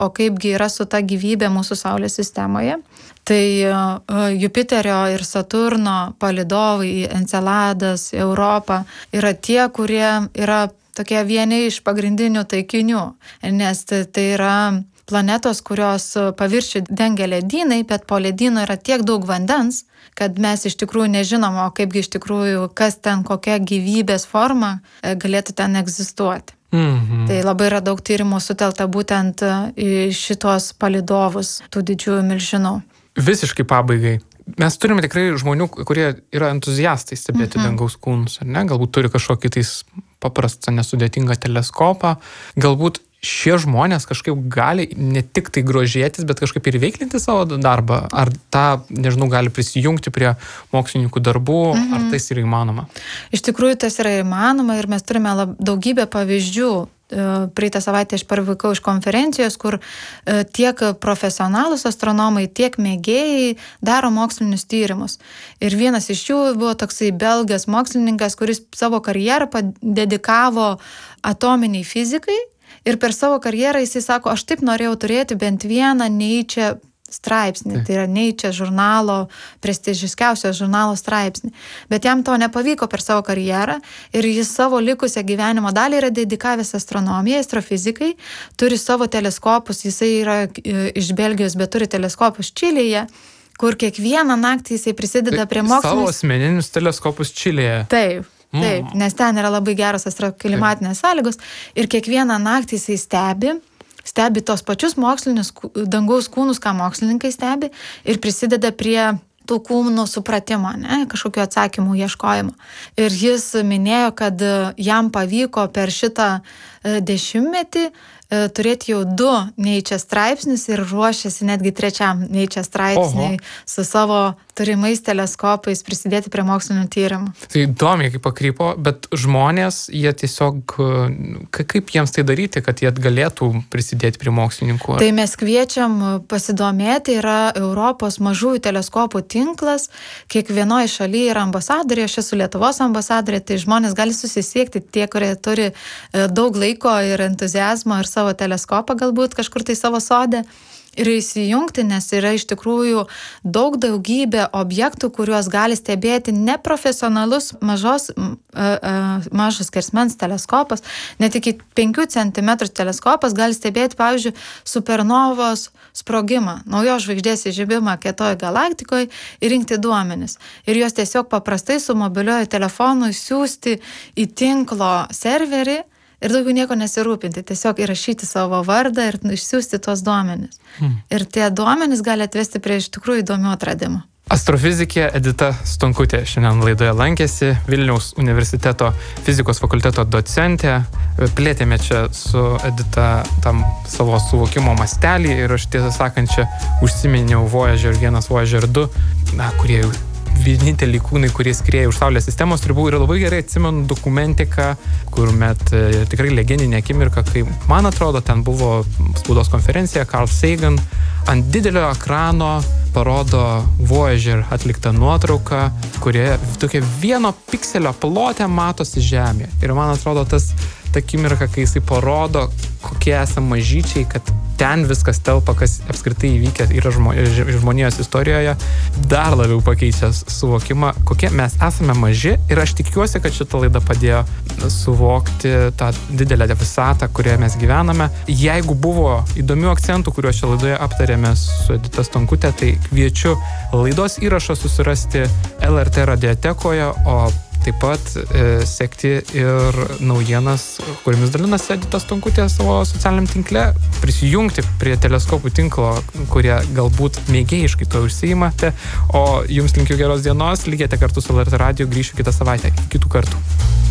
o kaipgi yra su ta gyvybė mūsų Saulės sistemoje. Tai Jupiterio ir Saturno palydovai, Enceladas, Europa yra tie, kurie yra tokie vieni iš pagrindinių taikinių, nes tai yra planetos, kurios paviršių dengia ledynai, bet po ledyno yra tiek daug vandens, kad mes iš tikrųjų nežinom, o kaipgi iš tikrųjų, kas ten, kokia gyvybės forma galėtų ten egzistuoti. Tai labai yra daug tyrimų sutelta būtent į šitos palydovus, tų didžiųjų milžinų. Visiškai pabaigai. Mes turime tikrai žmonių, kurie yra entuziastai stebėti dangaus kūnus, ar ne? Galbūt turi kažkokį tais paprastą, nesudėtingą teleskopą. Galbūt šie žmonės kažkaip gali ne tik tai grožėtis, bet kažkaip ir veiklinti savo darbą. Ar tą, nežinau, gali prisijungti prie mokslininkų darbų, ar tai yra įmanoma? Iš tikrųjų, tas yra įmanoma ir mes turime daugybę pavyzdžių. Praeitą savaitę aš parvykau iš konferencijos, kur tiek profesionalūs astronomai, tiek mėgėjai daro mokslinius tyrimus. Ir vienas iš jų buvo toksai belgas mokslininkas, kuris savo karjerą dedikavo atominiai fizikai. Ir per savo karjerą jisai sako, aš taip norėjau turėti bent vieną Nature straipsnį, tai yra Nature žurnalo, prestižiškiausio žurnalo straipsnį. Bet jam to nepavyko per savo karjerą ir jis savo likusią gyvenimo dalį yra dedikavęs astronomijai, astrofizikai, turi savo teleskopus, jisai yra iš Belgijos, bet turi teleskopus Čilėje, kur kiekvieną naktį jisai prisideda prie mokslinės... Savo asmeninius teleskopus Čilėje. Taip, nes ten yra labai geros astroklimatinės sąlygos ir kiekvieną naktį jisai stebi tos pačius mokslinius dangaus kūnus, ką mokslininkai stebi ir prisideda prie tų kūnų supratimo, kažkokių atsakymų ieškojimo. Ir jis minėjo, kad jam pavyko per šitą dešimtmetį turėti jau 2 Nature straipsnius ir ruošiasi netgi 3 Nature straipsniui su savo turimais teleskopais prisidėti prie mokslinių tyrimų. Tai įdomiai kaip pakrypo, bet žmonės, jie tiesiog, kaip jiems tai daryti, kad jie galėtų prisidėti prie mokslininkų? Tai mes kviečiam pasidomėti, yra Europos mažųjų teleskopų tinklas, kiekvienoje šalyje yra ambasadorė, aš esu Lietuvos ambasadorė, tai žmonės gali susisiekti tie, kurie turi daug laiko ir entuziazmo ir savo teleskopą galbūt kažkur tai savo sode ir įsijungti, nes yra iš tikrųjų daugybė objektų, kuriuos gali stebėti neprofesionalus mažas skersmens teleskopas, net iki 5 cm teleskopas gali stebėti, pavyzdžiui, supernovos sprogimą, naujos žvaigždės įžibimą kietoje galaktikoje ir rinkti duomenis. Ir juos tiesiog paprastai su mobiliuoju telefonu siųsti į tinklo serverį ir daugiau nieko nesirūpinti, tiesiog įrašyti savo vardą ir išsiųsti tuos duomenis. Ir tie duomenis gali atvesti prie iš tikrųjų įdomių atradimų. Astrofizikė Edita Stonkutė šiandien laidoje lankėsi, Vilniaus universiteto fizikos fakulteto docentė. Plėtėme čia su Edita tam savo suvokimo mastelį ir aš tiesą sakant čia užsiminiau Voyager 1, Voyager 2, kurie jau vieninteliai kūnai, kurie skrieja už Saulės sistemos ribų ir labai gerai atsimenu dokumentiką, kur tikrai legendinė akimirka, kai, man atrodo, ten buvo spaudos konferencija, Carl Sagan ant didelio ekrano parodo Voyager atliktą nuotrauką, kurioje tokia 1 pikselio plote matosi Žemė. Ir man atrodo, ta akimirka, kai jisai parodo, kokie esame mažyčiai, kad ten viskas telpa, kas apskritai įvykę yra žmonijos istorijoje, dar labiau pakeičia suvokimą, kokie mes esame maži ir aš tikiuosi, kad šita laida padėjo suvokti tą didelę visatą, kurioje mes gyvename. Jeigu buvo įdomių akcentų, kuriuos šią laidoje aptarėme su Edita Stonkutė, tai kviečiu laidos įrašą susirasti LRT radiotekoje, o taip pat sekti ir naujienas, kuriamis dalinasi Edita Stonkutė savo socialiniam tinkle, prisijungti prie teleskopų tinklo, kurie galbūt mėgėjiškai to užsiimate, o jums linkiu geros dienos, likite kartu su LRT radiju, grįšiu kitą savaitę. Kitų kartų.